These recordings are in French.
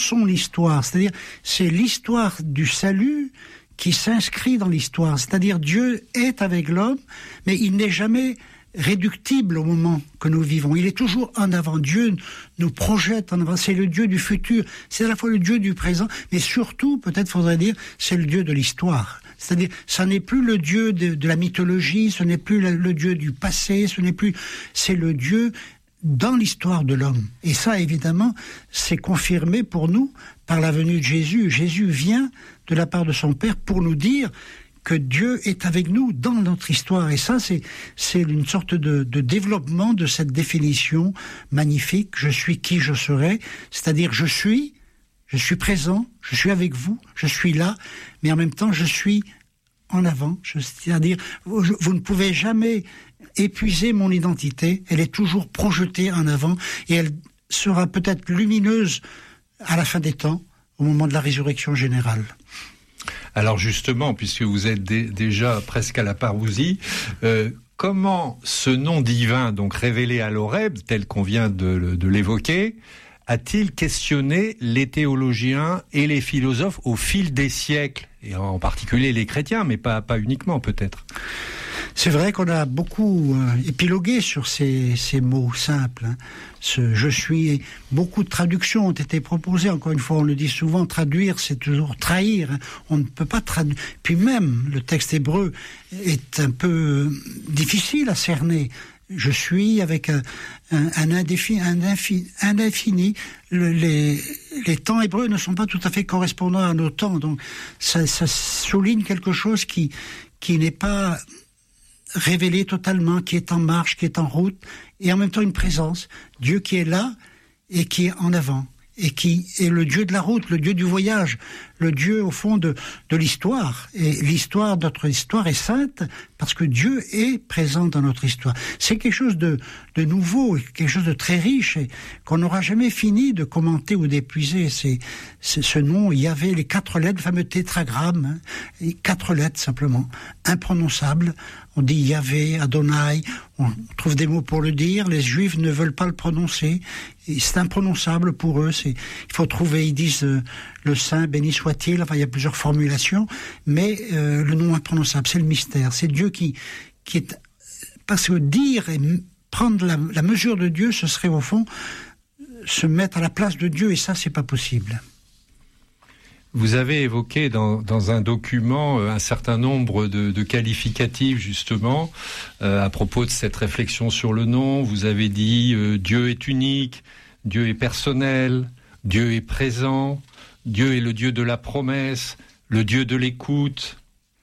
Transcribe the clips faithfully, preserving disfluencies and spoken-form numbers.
son histoire. C'est-à-dire, c'est l'histoire du salut qui s'inscrit dans l'histoire. C'est-à-dire, Dieu est avec l'homme, mais il n'est jamais réductible au moment que nous vivons. Il est toujours en avant. Dieu nous projette en avant. C'est le Dieu du futur. C'est à la fois le Dieu du présent, mais surtout, peut-être faudrait dire, c'est le Dieu de l'histoire. C'est-à-dire, ça n'est plus le Dieu de, de la mythologie, ce n'est plus le, le Dieu du passé, ce n'est plus... C'est le Dieu dans l'histoire de l'homme. Et ça, évidemment, c'est confirmé pour nous par la venue de Jésus. Jésus vient de la part de son Père pour nous dire que Dieu est avec nous dans notre histoire. Et ça, c'est, c'est une sorte de, de développement de cette définition magnifique. Je suis qui je serai. C'est-à-dire, je suis, je suis présent, je suis avec vous, je suis là, mais en même temps, je suis en avant. Je, c'est-à-dire, vous, vous ne pouvez jamais épuiser mon identité. Elle est toujours projetée en avant et elle sera peut-être lumineuse à la fin des temps, au moment de la résurrection générale. Alors justement, puisque vous êtes dé- déjà presque à la parousie, euh, comment ce nom divin, donc révélé à l'Horeb, tel qu'on vient de, de l'évoquer, a-t-il questionné les théologiens et les philosophes au fil des siècles, et en particulier les chrétiens, mais pas, pas uniquement peut-être? C'est vrai qu'on a beaucoup euh, épilogué sur ces, ces mots simples. Hein. Ce « je suis », beaucoup de traductions ont été proposées. Encore une fois, on le dit souvent, traduire, c'est toujours trahir. Hein. On ne peut pas traduire. Puis même, le texte hébreu est un peu difficile à cerner. Je suis avec un, un, un indéfini. Un infini, un infini. Le, les, les temps hébreux ne sont pas tout à fait correspondants à nos temps. Donc, ça, ça souligne quelque chose qui, qui n'est pas révélé totalement, qui est en marche, qui est en route, et en même temps une présence. Dieu qui est là et qui est en avant, et qui est le Dieu de la route, le Dieu du voyage, le Dieu au fond de, de l'histoire. Et l'histoire, notre histoire est sainte parce que Dieu est présent dans notre histoire. C'est quelque chose de, de nouveau, quelque chose de très riche et qu'on n'aura jamais fini de commenter ou d'épuiser. C'est, c'est ce nom, il y avait les quatre lettres, le fameux tétragramme, hein, et quatre lettres simplement, imprononçables. On dit Yahvé, Adonai, on trouve des mots pour le dire, les Juifs ne veulent pas le prononcer, et c'est imprononçable pour eux. C'est, il faut trouver, ils disent euh, le Saint, béni soit-il, enfin il y a plusieurs formulations, mais euh, le nom imprononçable, c'est le mystère, c'est Dieu qui, qui est... Parce que dire et prendre la, la mesure de Dieu, ce serait au fond se mettre à la place de Dieu, et ça, c'est pas possible. Vous avez évoqué dans, dans un document un certain nombre de, de qualificatifs justement euh, à propos de cette réflexion sur le nom. Vous avez dit euh, Dieu est unique, Dieu est personnel, Dieu est présent, Dieu est le Dieu de la promesse, le Dieu de l'écoute.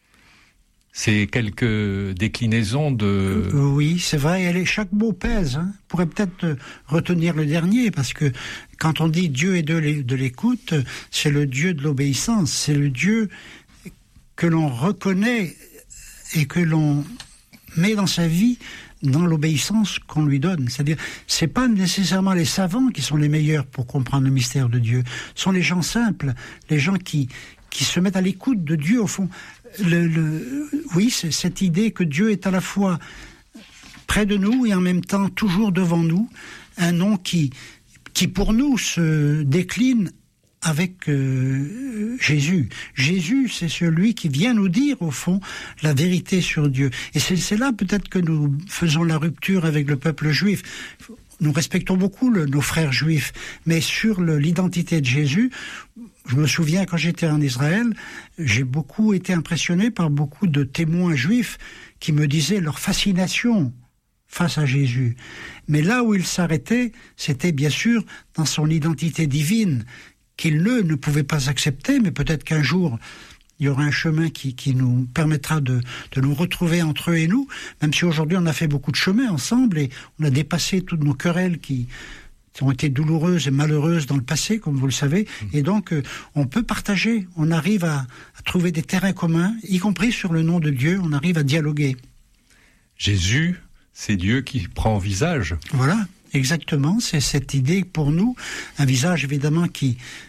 C'est quelques déclinaisons de... Oui, c'est vrai, elle est, chaque mot pèse. Hein. On pourrait peut-être retenir le dernier, parce que quand on dit Dieu est de, de l'écoute, c'est le Dieu de l'obéissance, c'est le Dieu que l'on reconnaît et que l'on met dans sa vie dans l'obéissance qu'on lui donne. C'est-à-dire, c'est pas nécessairement les savants qui sont les meilleurs pour comprendre le mystère de Dieu, ce sont les gens simples, les gens qui, qui se mettent à l'écoute de Dieu, au fond. Le, le, oui, c'est cette idée que Dieu est à la fois près de nous et en même temps toujours devant nous, un nom qui, qui pour nous se décline avec euh, Jésus. Jésus, c'est celui qui vient nous dire, au fond, la vérité sur Dieu. Et c'est, c'est là peut-être que nous faisons la rupture avec le peuple juif. Nous respectons beaucoup le, nos frères juifs, mais sur le, l'identité de Jésus, je me souviens quand j'étais en Israël, j'ai beaucoup été impressionné par beaucoup de témoins juifs qui me disaient leur fascination face à Jésus. Mais là où ils s'arrêtaient, c'était bien sûr dans son identité divine, qu'ils ne, ne pouvaient pas accepter, mais peut-être qu'un jour, il y aura un chemin qui, qui nous permettra de, de nous retrouver entre eux et nous, même si aujourd'hui on a fait beaucoup de chemin ensemble et on a dépassé toutes nos querelles qui, qui ont été douloureuses et malheureuses dans le passé, comme vous le savez, et donc euh, on peut partager, on arrive à, à trouver des terrains communs, y compris sur le nom de Dieu, on arrive à dialoguer. Jésus, c'est Dieu qui prend visage. Voilà, exactement, c'est cette idée pour nous, un visage évidemment qui...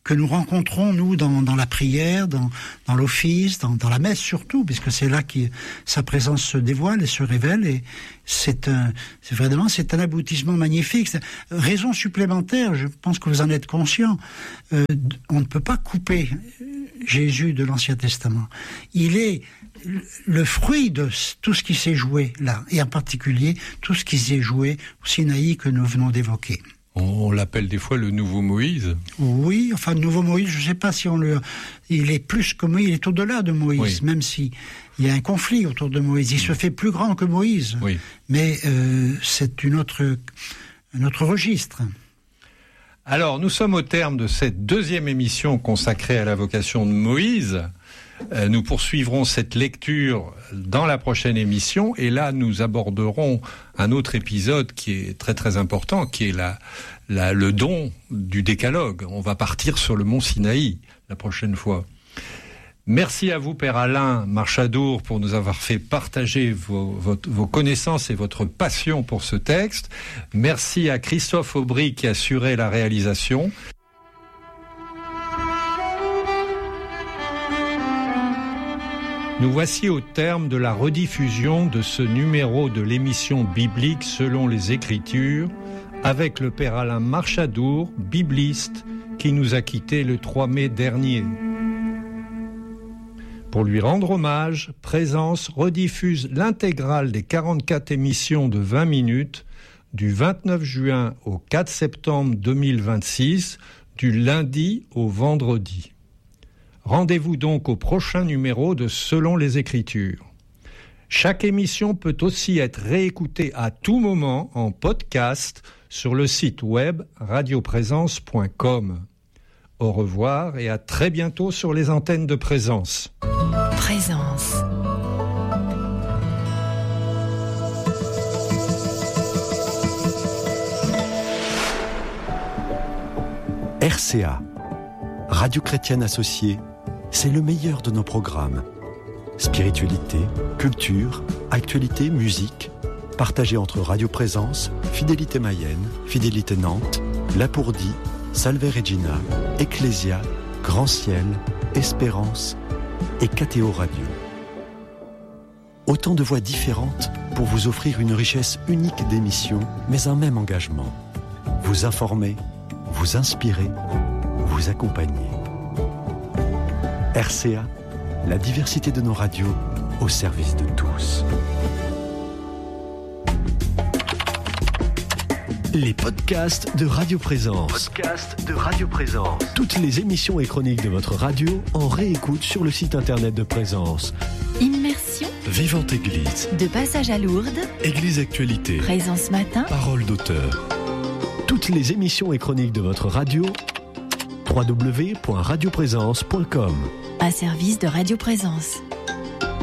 que nous rencontrons, nous, dans, dans la prière, dans, dans l'office, dans, dans la messe surtout, puisque c'est là que sa présence se dévoile et se révèle, et c'est un, c'est vraiment, c'est un aboutissement magnifique. C'est, raison supplémentaire, je pense que vous en êtes conscient, euh, on ne peut pas couper Jésus de l'Ancien Testament. Il est le fruit de tout ce qui s'est joué là, et en particulier tout ce qui s'est joué au Sinaï que nous venons d'évoquer. On l'appelle des fois le nouveau Moïse. Oui, enfin, le nouveau Moïse, je ne sais pas si on le... Il est plus que Moïse, il est au-delà de Moïse, oui. Même si il y a un conflit autour de Moïse. Il oui. se fait plus grand que Moïse, oui. mais euh, c'est une autre, un autre registre. Alors, nous sommes au terme de cette deuxième émission consacrée à la vocation de Moïse. Euh, nous poursuivrons cette lecture dans la prochaine émission, et là nous aborderons un autre épisode qui est très très important, qui est la, la, le don du décalogue. On va partir sur le mont Sinaï la prochaine fois. Merci à vous, Père Alain Marchadour, pour nous avoir fait partager vos, vos, vos connaissances et votre passion pour ce texte. Merci à Christophe Aubry qui a assuré la réalisation. Nous voici au terme de la rediffusion de ce numéro de l'émission biblique selon les Écritures, avec le Père Alain Marchadour, bibliste, qui nous a quittés le trois mai dernier. Pour lui rendre hommage, Présence rediffuse l'intégrale des quarante-quatre émissions de vingt minutes du vingt-neuf juin au quatre septembre deux mille vingt-six, du lundi au vendredi. Rendez-vous donc au prochain numéro de Selon les Écritures. Chaque émission peut aussi être réécoutée à tout moment en podcast sur le site web radioprésence point com. Au revoir et à très bientôt sur les antennes de Présence. Présence. R C A, Radio Chrétienne Associée, c'est le meilleur de nos programmes. Spiritualité, culture, actualité, musique, partagés entre Radio Présence, Fidélité Mayenne, Fidélité Nantes, Lapourdie, Salve Regina, Ecclésia, Grand Ciel, Espérance et K T O Radio. Autant de voix différentes pour vous offrir une richesse unique d'émissions, mais un même engagement. Vous informer, vous inspirer, vous accompagner. R C A, la diversité de nos radios au service de tous. Les podcasts de Radio Présence. Podcasts de Radio Présence. Toutes les émissions et chroniques de votre radio en réécoute sur le site internet de Présence. Immersion. Vivante Église. De passage à Lourdes. Église Actualité. Présence Matin. Parole d'auteur. Toutes les émissions et chroniques de votre radio. w w w point radio présence point com. Un service de Radio Présence.